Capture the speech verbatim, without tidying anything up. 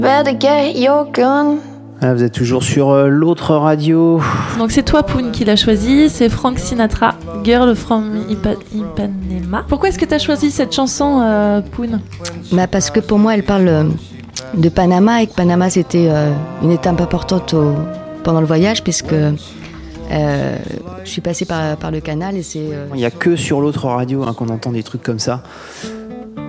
Better get your gun. Ah, vous êtes toujours sur euh, l'autre radio. Donc c'est toi Poun qui l'a choisi, c'est Frank Sinatra, Girl from Ipa- Ipanema. Pourquoi est-ce que tu as choisi cette chanson euh, Poun ? Bah parce que pour moi elle parle euh, de Panama et que Panama c'était euh, une étape importante au, pendant le voyage puisque euh, je suis passée par, par le canal et c'est... Euh... Il n'y a que sur l'autre radio hein, qu'on entend des trucs comme ça.